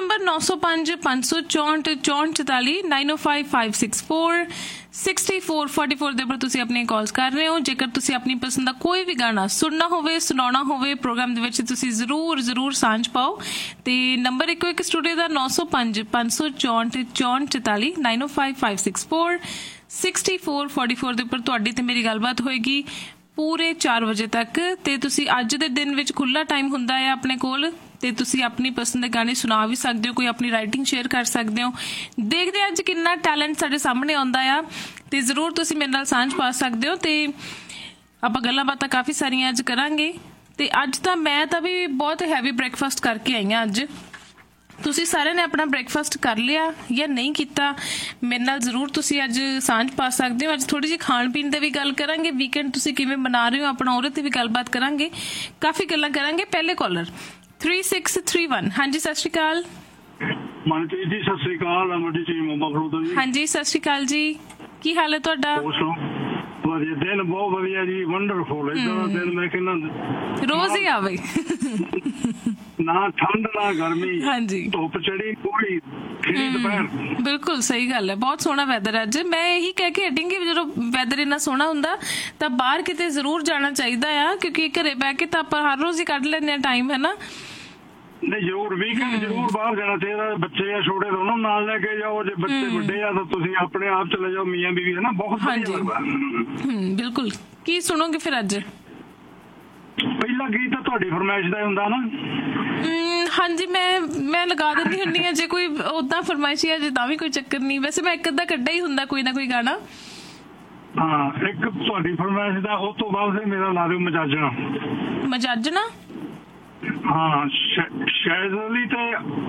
Number 905 564 6444 905 564 6444 ਦੇ ਉੱਪਰ ਤੁਸੀਂ ਆਪਣੀਆਂ ਕਾਲਸ ਕਰ ਰਹੇ ਹੋ। ਜੇਕਰ ਤੁਸੀਂ ਆਪਣੀ ਪਸੰਦ ਦਾ ਕੋਈ ਵੀ ਗਾਣਾ ਸੁਣਨਾ ਹੋਵੇ, ਸੁਣਾਉਣਾ ਹੋਵੇ ਪ੍ਰੋਗਰਾਮ ਦੇ ਵਿੱਚ, ਤੁਸੀਂ ਜ਼ਰੂਰ ਸਾਂਝ ਪਾਓ। ਤੇ ਨੰਬਰ ਇੱਕੋ ਇੱਕ ਸਟੂਡੀਓ ਦਾ 905 564 6444 905 564 6444 ਦੇ ਉੱਪਰ ਤੁਹਾਡੀ ਤੇ ਮੇਰੀ ਗੱਲਬਾਤ ਹੋਏਗੀ ਪੂਰੇ 4 ਵਜੇ ਤੱਕ। ਤੇ ਤੁਸੀਂ ਅੱਜ ਦੇ ਦਿਨ ਵਿੱਚ ਖੁੱਲਾ ਟਾਈਮ ਹੁੰਦਾ ਹੈ ਆਪਣੇ ਕੋਲ, ਤੇ ਤੁਸੀਂ ਆਪਣੀ ਪਸੰਦ ਦੇ ਗਾਣੇ ਸੁਣਾ ਵੀ ਸਕਦੇ ਹੋ, ਕੋਈ ਆਪਣੀ ਰਾਈਟਿੰਗ ਸ਼ੇਅਰ ਕਰ ਸਕਦੇ ਹੋ। ਦੇਖਦੇ ਅੱਜ ਕਿੰਨਾ ਟੈਲੈਂਟ ਸਾਡੇ ਸਾਹਮਣੇ ਆਉਂਦਾ ਆ, ਤੇ ਜ਼ਰੂਰ ਤੁਸੀਂ ਮੇਰੇ ਨਾਲ ਸਾਂਝ ਪਾ ਸਕਦੇ ਹੋ। ਤੇ ਆਪਾਂ ਗੱਲਾਂ ਬਾਤਾਂ ਕਾਫੀ ਸਾਰੀਆਂ ਅੱਜ ਕਰਾਂਗੇ। ਤੇ ਅੱਜ ਤਾਂ ਮੈਂ ਤਾਂ ਵੀ ਬਹੁਤ ਹੈਵੀ ਬ੍ਰੇਕਫਾਸਟ ਕਰਕੇ ਆਈ ਹਾਂ। ਅੱਜ ਤੁਸੀਂ ਸਾਰਿਆਂ ਨੇ ਆਪਣਾ ਬ੍ਰੇਕਫਾਸਟ ਕਰ ਲਿਆ ਜਾਂ ਨਹੀਂ ਕੀਤਾ, ਮੇਰੇ ਨਾਲ ਜ਼ਰੂਰ ਤੁਸੀਂ ਅੱਜ ਸਾਂਝ ਪਾ ਸਕਦੇ ਹੋ। ਅੱਜ ਥੋੜੀ ਜਿਹੀ ਖਾਣ ਪੀਣ ਤੇ ਵੀ ਗੱਲ ਕਰਾਂਗੇ, ਵੀਕਐਂਡ ਤੁਸੀਂ ਕਿਵੇਂ ਮਨਾ ਰਹੇ ਹੋ ਆਪਣਾ, ਉਹਦੇ ਤੇ ਵੀ ਗੱਲਬਾਤ ਕਰਾਂਗੇ, ਕਾਫੀ ਗੱਲਾਂ ਕਰਾਂਗੇ। ਪਹਿਲੇ ਕਾਲਰ 3631, ਹਾਂਜੀ ਸਤਿ ਸ਼੍ਰੀ ਅਕਾਲ। ਮਨਜੀਤ ਜੀ ਸਤਿ ਸ਼੍ਰੀ ਅਕਾਲ। ਅਮਰਜੀਤ ਜੀ ਮੁੰਬਈ ਤੋਂ ਜੀ। ਹਾਂਜੀ ਸਤਿ ਸ਼੍ਰੀ ਅਕਾਲ ਜੀ, ਕੀ ਹਾਲ ਹੈ ਤੁਹਾਡਾ? ਵਧੀਆ ਦਿਨ, ਬਹੁਤ ਵਧੀਆ ਜੀ, ਵੰਡਰਫੁਲ। ਇਦਾਂ ਦਾ ਦਿਨ ਮੈਂ ਕਹਿੰਦਾ ਰੋਜ਼ ਹੀ ਆਵੇ, ਨਾ ਠੰਡ ਨਾ ਗਰਮੀ, ਹਾਂਜੀ ਧੁੱਪ ਚੜੀ ਕੋਈ ਖਿੜੀ ਦੁਪਹਿਰ। ਬਿਲਕੁਲ ਸਹੀ ਗੱਲ ਹੈ, ਬਹੁਤ ਸੋਹਣਾ ਵੈਦਰ ਅੱਜ। ਮੈਂ ਇਹੀ ਕਹਿ ਕੇ ਹਟਾਂਗੀ ਵੀ ਜਦੋਂ ਵੈਦਰ ਇੰਨਾ ਸੋਹਣਾ ਹੁੰਦਾ ਤਾਂ ਬਾਹਰ ਕਿਤੇ ਜ਼ਰੂਰ ਜਾਣਾ ਚਾਹੀਦਾ ਆ, ਕਿਉਂਕਿ ਘਰੇ ਬਹਿ ਕੇ ਤਾਂ ਆਪਾਂ ਹਰ ਰੋਜ਼ ਹੀ ਕੱਢ ਲੈਂਦੇ ਹਾਂ ਟਾਈਮ, ਹੈ ਨਾ? ਨਹੀਂ ਜ਼ਰੂਰ ਵੀਕਐਂਡ ਜ਼ਰੂਰ ਬਾਹਰ ਜਾਣਾ ਚਾਹੀਦਾ। ਬੱਚੇ ਆ ਛੋਟੇ ਤਾਂ ਉਹਨਾਂ ਨਾਲ ਲੈ ਕੇ ਜਾਓ, ਜੇ ਬੱਚੇ ਵੱਡੇ ਆ ਤਾਂ ਤੁਸੀਂ ਆਪਣੇ ਆਪ ਚਲੇ ਜਾਓ, ਮੀਆਂ ਬੀਵੀ, ਹੈ ਨਾ? ਬਹੁਤ ਵਧੀਆ ਲੱਗਦਾ। ਬਿਲਕੁਲ। ਕੀ ਸੁਣੋਗੇ ਫਿਰ ਅੱਜ? ਪਹਿਲਾ ਗੀਤ ਤਾਂ ਤੁਹਾਡੀ ਫਰਮਾਇਸ਼ ਦਾ ਹੁੰਦਾ ਨਾ? ਹਾਂਜੀ, ਮੈਂ ਲਗਾ ਦਿੰਦੀ ਹੁੰਦੀ ਹਾਂ ਜੇ ਕੋਈ ਓਦਾਂ ਫਰਮਾਇਸ਼ੀ ਆ, ਜੇ ਤਾਂ ਵੀ ਕੋਈ ਚੱਕਰ ਨਹੀਂ। ਵੈਸੇ ਮੈਂ ਇੱਕ ਅੱਧਾ ਕੱਢਿਆ ਹੀ ਹੁੰਦਾ ਕੋਈ ਨਾ ਕੋਈ ਗਾਣਾ। ਹਾਂ, ਇੱਕ ਤੁਹਾਡੀ ਫਰਮਾਇਸ਼ ਦਾ, ਉਸ ਤੋਂ ਬਾਅਦ ਫਿਰ ਮੇਰਾ ਲਾ ਦਿਓ ਮਜਾਜਣਾ। ਮਜਾਜਣਾ? ਹਾਂ, ਸ਼ਾਇਦ ਅਲੀ ਤੇ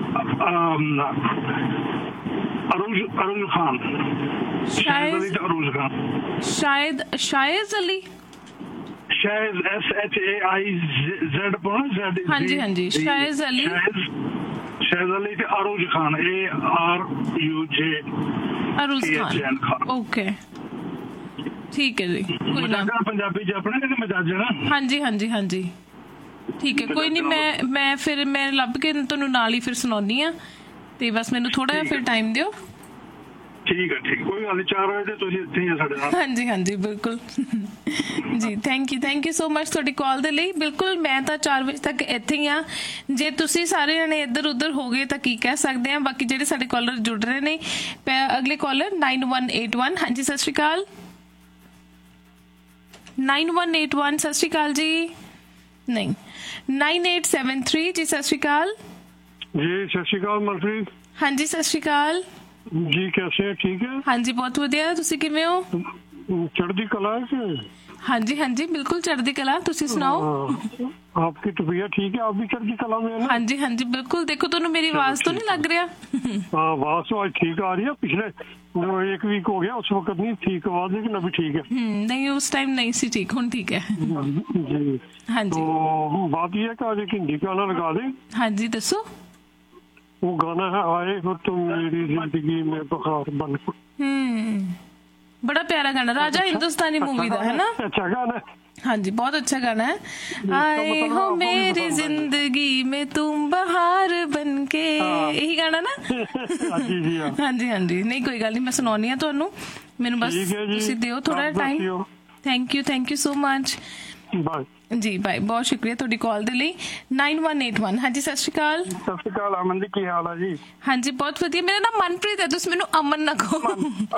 ਅਰੂਜ ਖਾਨ। ਸ਼ਾਇਦ ਅਲੀ ਤੇ ਅਰੂਜ ਖਾਨ। ਸ਼ਾਇਦ ਅਲੀ, ਸ਼ਾਇਦ SHAIZ ਪਰ ਹਾਂਜੀ ਹਾਂਜੀ, ਸ਼ਾਇਦ ਅਲੀ, ਸ਼ਾਇਦ ਅਲੀ ਤੇ ਅਰੂਜ ਖਾਨ, ARUJ ਅਰੂਜ ਖਾਨ। ਓਕੇ, ਠੀਕ ਹੈ ਜੀ, ਕੋਈ ਨਾ। ਪੰਜਾਬੀ ਚ ਆਪਣੇ ਕਹਿੰਦੇ ਮਜਾਜਣਾ। ਹਾਂਜੀ ਹਾਂਜੀ ਹਾਂਜੀ, ਠੀਕ ਹੈ, ਕੋਈ ਨਹੀਂ। ਮੈਂ ਲੱਭ ਕੇ ਤੁਹਾਨੂੰ ਨਾਲ ਹੀ ਫਿਰ ਸੁਣਾਉਂਦੀ ਹਾਂ, ਤੇ ਬਸ ਮੈਨੂੰ ਥੋੜਾ ਜਿਹਾ ਫਿਰ ਟਾਈਮ ਦਿਓ। ਠੀਕ ਹੈ, ਕੋਈ ਗੱਲ ਨਹੀਂ। 4 ਵਜੇ ਤੁਸੀਂ ਇੱਥੇ ਹੀ ਆ ਸਾਡੇ ਨਾਲ। ਹਾਂਜੀ ਹਾਂਜੀ, ਬਿਲਕੁਲ ਜੀ। ਥੈਂਕ ਯੂ ਸੋ ਮਚ ਤੁਹਾਡੀ ਕਾਲ ਦੇ ਲਈ। ਬਿਲਕੁਲ, ਮੈਂ ਤਾਂ 4 ਵਜੇ ਤੱਕ ਇੱਥੇ ਹੀ ਆ। ਜੇ ਤੁਸੀਂ ਸਾਰੇ ਜਣੇ ਇੱਧਰ ਉੱਧਰ ਹੋ ਗਏ ਤਾਂ ਕੀ ਕਹਿ ਸਕਦੇ ਆ। ਬਾਕੀ ਜਿਹੜੇ ਸਾਡੇ ਕਾਲਰ ਜੁੜ ਰਹੇ ਨੇ, ਅਗਲੇ ਕਾਲਰ 9181, ਹਾਂਜੀ ਸਤਿ ਸ਼੍ਰੀ ਅਕਾਲ। 9181, ਸਤਿ ਸ਼੍ਰੀ ਅਕਾਲ ਜੀ। ਨਹੀਂ, 9873 ਜੀ, ਸਤਿ ਸ਼੍ਰੀ ਅਕਾਲ ਜੀ। ਸਤਿ ਸ਼੍ਰੀ ਅਕਾਲ ਮਨਪ੍ਰੀਤ। ਹਾਂਜੀ ਸਤਿ ਸ਼੍ਰੀ ਅਕਾਲ ਜੀ, ਕੈਸੇ? ਠੀਕ ਹੈ। ਹਾਂਜੀ, ਬਹੁਤ ਵਧੀਆ। ਤੁਸੀਂ ਕਿਵੇਂ ਹੋ? ਚੜ੍ਹਦੀ ਕਲਾ ਹੈ। ਹਾਂਜੀ ਹਾਂਜੀ, ਬਿਲकुल चढ़ती कला। तुसी सुनाओ। आपकी तबीयत ठीक है? आप भी चढ़ती कला में? हाँ जी हाँ जी, बिल्कुल। देखो तो मेरी आवाज तो नहीं लग रहा? आवाज तो आज ठीक आ रही है। पिछले 1 वीक हो गया, उस वक्त नहीं ठीक आवाज, लेकिन अभी ठीक है। नहीं, उस टाइम नहीं सी ठीक, हुन ठीक है जी। हाँ जी। तो बात यह है कि आज एक हिंदी गाना लगा दे। हाँ जी, दसो। वो गाना है आए हो तुम मेरी जिंदगी में बहार बनकर। बड़ा प्यारा गाना, राजा हिंदुस्तानी मूवी का, है ना? अच्छा गाना। हाँ जी, बहुत अच्छा गाना है। आए हो मेरी जिंदगी में तुम बहार बनके, यही गाना ना? हाँ जी हाँ जी। नहीं कोई गल नहीं, मैं सुनानी है तुहानू, मैनू बस तुसी दिओ थोड़ा time. Thank you so much. Bye ji, bye. बहुत शुक्रिया तुहाडी कॉल दे लई। 9181, हाँ जी सत श्री अकाल। सत श्री अकाल अमन जी, की हाल है जी? हाँ जी, बहुत वधिया। मेरा नाम मनप्रीत है, तुसीं मैनू अमन ना कहो।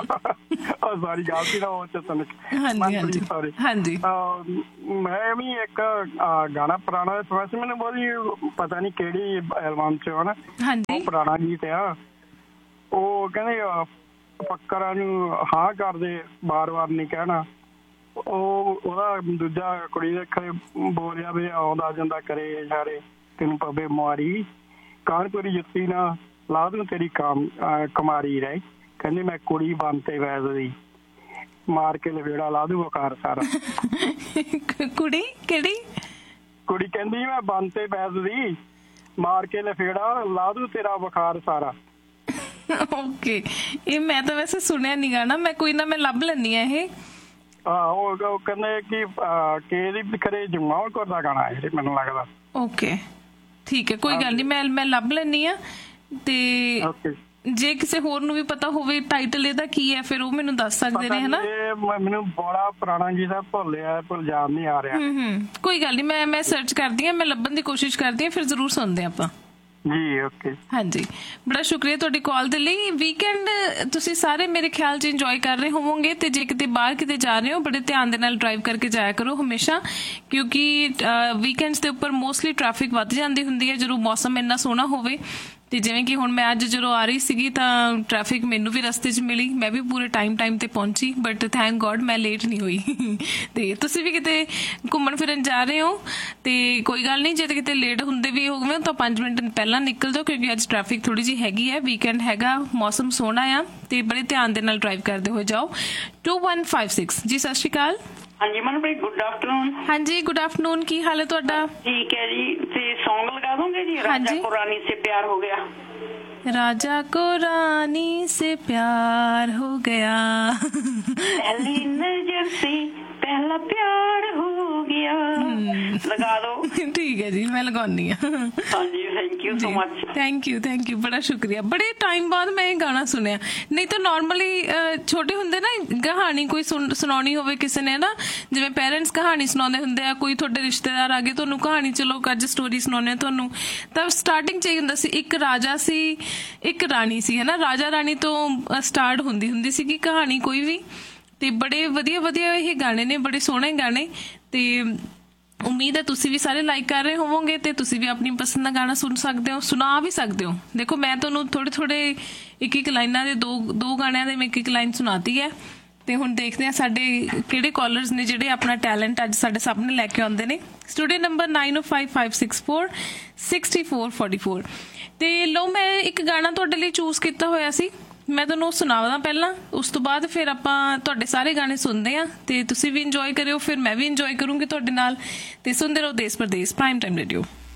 सारी गलती ना हो चतन। हाँ जी हाँ जी हाँ जी। मैं भी एक गाना पुराना वैसे मैंने बोली पता नहीं केड़ी एल्बम च है ना। हाँ जी, पुराना गीत है। वो कहंदे फक्करां नू हाँ कर दे, बार-बार नहीं कहना। ਉਹਦਾ ਦੂਜਾ ਕੁੜੀ ਦੇ ਖਰੇ ਬੋਲਿਆ ਵੀ ਆਉਂਦਾ ਜਾਂਦਾ ਕਰੇ ਯਾਰੇ ਤੈਨੂੰ ਪਵੇ ਮਾਰੀ ਕਾਨਪੁਰੀ ਜੁੱਤੀ ਨਾ ਲਾ ਦੂੰ ਤੇਰੀ ਕਮਾਰੀ ਰਹਿ। ਕਹਿੰਦੀ ਮੈਂ ਕੁੜੀ ਬਣ ਤੇ ਵੈਸਦੀ ਮਾਰ ਕੇ ਲਵੇੜਾ ਲਾ ਦੂੰ ਵਕਾਰ ਸਾਰਾ। ਕੁੜੀ ਕਿਹੜੀ ਕੁੜੀ ਕਹਿੰਦੀ ਮੈਂ ਬਣ ਤੇ ਵੈਸਦੀ ਮਾਰ ਕੇ ਲਫੇੜਾ ਲਾ ਦੂੰ ਤੇਰਾ ਵਕਾਰ ਸਾਰਾ। ਓਕੇ, ਇਹ ਮੈਂ ਤਾਂ ਵੈਸੇ ਸੁਣਿਆ ਨਹੀਂ ਗਾਣਾ, ਮੈਂ ਕੋਈ ਨਾ, ਮੈਂ ਲੱਭ ਲੈਂਦੀ ਆ ਇਹ। ਉਹ ਕਹਿੰਦੇ ਕਿ ਇਹਦੀ ਖਰੇ ਜਮਾਲ ਕੌਰ ਦਾ ਗਾਣਾ ਹੈ ਮੈਨੂੰ ਲੱਗਦਾ। ਓਕੇ, ਠੀਕ ਹੈ, ਕੋਈ ਗੱਲ ਨਹੀਂ, ਮੈਂ ਲੱਭ ਲੈਂਦੀ ਆ ਤੇ ਓਕੇ। ਜੇ ਕਿਸੇ ਹੋਰ ਨੂੰ ਵੀ ਪਤਾ ਹੋਵੇ ਟਾਈਟਲ ਇਹਦਾ ਕੀ ਹੈ ਫਿਰ ਉਹ ਮੈਨੂੰ ਦੱਸ ਸਕਦੇ ਨੇ, ਹਨਾ? ਮੈਨੂੰ ਬੜਾ ਪੁਰਾਣਾ ਜੀ ਦਾ ਭੁੱਲ ਜਾਣ ਨਹੀਂ ਆ ਰਿਹਾ। ਕੋਈ ਗੱਲ ਨਹੀਂ, ਮੈਂ ਸਰਚ ਕਰਦੀ ਹਾਂ, ਮੈਂ ਲੱਭਣ ਦੀ ਕੋਸ਼ਿਸ਼ ਕਰਦੀ ਹਾਂ, ਫਿਰ ਜ਼ਰੂਰ ਸੁਣਦੇ ਆਪਾਂ ਜੀ। ਓਕੇ। ਹਾਂਜੀ, ਬੜਾ ਸ਼ੁਕਰੀਆ ਤੁਹਾਡੀ ਕਾਲ ਦੇ ਲਈ। ਵੀਕਐਂਡ ਤੁਸੀਂ ਸਾਰੇ ਮੇਰੇ ਖਿਆਲ 'ਚ ਇੰਜੋਏ ਕਰ ਰਹੇ ਹੋਵੋਗੇ, ਤੇ ਜੇ ਕਿਤੇ ਬਾਹਰ ਕਿਤੇ ਜਾ ਰਹੇ ਹੋ ਬੜੇ ਧਿਆਨ ਦੇ ਨਾਲ ਡਰਾਈਵ ਕਰਕੇ ਜਾਇਆ ਕਰੋ ਹਮੇਸ਼ਾ, ਕਿਉਂਕਿ ਵੀਕਐਂਡਸ ਦੇ ਉੱਪਰ ਮੋਸਟਲੀ ਟ੍ਰੈਫਿਕ ਵੱਧ ਜਾਂਦੀ ਹੁੰਦੀ ਹੈ ਜਦੋਂ ਮੌਸਮ ਇੰਨਾ ਸੋਹਣਾ ਹੋਵੇ। ਤੇ ਜਿਵੇਂ ਕਿ ਹੁਣ ਮੈਂ ਅੱਜ ਜਦੋਂ ਆ ਰਹੀ ਸੀਗੀ ਤਾਂ ਟ੍ਰੈਫਿਕ ਮੈਨੂੰ ਵੀ ਰਸਤੇ 'ਚ ਮਿਲੀ, ਮੈਂ ਵੀ ਪੂਰੇ ਟਾਈਮ ਤੇ ਪਹੁੰਚੀ, ਬਟ ਥੈਂਕ ਗॉड ਮੈਂ ਲੇਟ ਨਹੀਂ ਹੋਈ। ਤੇ ਤੁਸੀਂ ਵੀ ਕਿਤੇ ਘੁੰਮਣ ਫਿਰਨ ਜਾ ਰਹੇ ਹੋ ਤੇ ਕੋਈ ਗੱਲ ਨਹੀਂ, ਜੇ ਕਿਤੇ ਲੇਟ ਹੁੰਦੇ ਵੀ ਹੋਵੇ ਤਾਂ 5 ਮਿੰਟ ਪਹਿਲਾਂ ਨਿਕਲ ਜਾਓ, ਕਿਉਂਕਿ ਅੱਜ ਟ੍ਰੈਫਿਕ ਥੋੜੀ ਜਿਹੀ ਹੈਗੀ ਹੈ, ਵੀਕਐਂਡ ਹੈਗਾ, ਮੌਸਮ ਸੋਹਣਾ ਆ, ਤੇ ਬੜੇ ਧਿਆਨ ਦੇ ਨਾਲ ਡਰਾਈਵ ਕਰਦੇ ਹੋਏ ਜਾਓ। 2156 ਜੀ, ਸਤਿ ਸ਼੍ਰੀ ਅਕਾਲ। ਹਾਂਜੀ ਮਨਪ੍ਰੀਤ, ਗੁੱਡ ਆਫਟਰਨੂਨ। ਹਾਂਜੀ, ਗੁੱਡ ਆਫਟਰਨੂਨ, ਕੀ ਹਾਲ ਹੈ ਤੁਹਾਡਾ? ठीक है जी, ਤੇ सॉन्ग लगा दोगे जी? राजा को रानी से प्यार हो गया। राजा को रानी से प्यार हो गया। पहली नजर से पहला प्यार हो गया। लगा दो। ठीक है जी, मैं लगानी हाँ। हाँ जी, thank you so much. Thank you, बड़ा शुक्रिया। बड़े टाइम बाद मैं गाना सुनिया, नहीं तो नॉर्मली छोटे ਹੁੰਦੇ ਨਾ ਕਹਾਣੀ ਕੋਈ ਸੁਣਾਉਣੀ ਹੋਵੇ ਕਿਸੇ ਨੇ ਨਾ, ਜਿਵੇਂ ਪੇਰੈਂਟਸ ਕਹਾਣੀ ਸੁਣਾਉਂਦੇ ਹੁੰਦੇ ਆ, ਕੋਈ ਤੁਹਾਡੇ ਰਿਸ਼ਤੇਦਾਰ ਆ ਗਏ ਤੁਹਾਨੂੰ ਕਹਾਣੀ, ਚਲੋ ਅੱਜ ਸਟੋਰੀ ਸੁਣਾਉਂਦੇ ਆ ਤੁਹਾਨੂੰ, ਤਾਂ ਸਟਾਰਟਿੰਗ 'ਚ ਇਹ ਹੁੰਦਾ ਸੀ ਇੱਕ ਰਾਜਾ ਸੀ ਇੱਕ ਰਾਣੀ ਸੀ, ਹਨਾ? ਰਾਜਾ ਰਾਣੀ ਤੋਂ ਸਟਾਰਟ ਹੁੰਦੀ ਸੀਗੀ ਕਹਾਣੀ ਕੋਈ ਵੀ, ਤੇ ਬੜੇ ਵਧੀਆ ਇਹ ਗਾਣੇ ਨੇ, ਬੜੇ ਸੋਹਣੇ ਗਾਣੇ, ਤੇ ਉਮੀਦ ਹੈ ਤੁਸੀਂ ਵੀ ਸਾਰੇ ਲਾਈਕ ਕਰ ਰਹੇ ਹੋਵੋਗੇ ਤੇ ਤੁਸੀਂ ਵੀ ਆਪਣੀ ਪਸੰਦ ਦਾ ਗਾਣਾ ਸੁਣ ਸਕਦੇ ਹੋ, ਸੁਣਾ ਵੀ ਸਕਦੇ ਹੋ। ਦੇਖੋ ਮੈਂ ਤੁਹਾਨੂੰ ਥੋੜੇ ਇੱਕ ਲਾਈਨਾਂ ਦੇ ਦੋ ਗਾਣਿਆਂ ਦੇ ਮੈਂ ਇੱਕ ਲਾਈਨ ਸੁਣਾਤੀ ਹੈ, ਤੇ ਹੁਣ ਦੇਖਦੇ ਹਾਂ ਸਾਡੇ ਕਿਹੜੇ ਕਾਲਰਸ ਨੇ ਜਿਹੜੇ ਆਪਣਾ ਟੈਲੈਂਟ ਅੱਜ ਸਾਡੇ ਸਾਹਮਣੇ ਲੈ ਕੇ ਆਉਂਦੇ ਨੇ। Studio number 9055646444। ਤੇ ਲਓ, ਮੈਂ ਇੱਕ ਗਾਣਾ ਤੁਹਾਡੇ ਲਈ ਚੂਜ਼ ਕੀਤਾ ਹੋਇਆ ਸੀ, ਮੈਂ ਤੁਹਾਨੂੰ ਉਹ ਸੁਣਾਵਾਂ ਪਹਿਲਾਂ, ਉਸ ਤੋਂ ਬਾਅਦ ਫਿਰ ਆਪਾਂ ਤੁਹਾਡੇ ਸਾਰੇ ਗਾਣੇ ਸੁਣਦੇ ਆ, ਤੇ ਤੁਸੀਂ ਵੀ ਇੰਜੋਏ ਕਰਿਓ, ਫਿਰ ਮੈਂ ਵੀ ਇੰਜੋਏ ਕਰੂੰਗੀ ਤੁਹਾਡੇ ਨਾਲ, ਤੇ ਸੁਣਦੇ ਰਹੋ ਦੇਸ਼ ਪ੍ਰਦੇਸ਼ ਪ੍ਰਾਈਮ ਟਾਈਮ ਰੇਡੀਓ।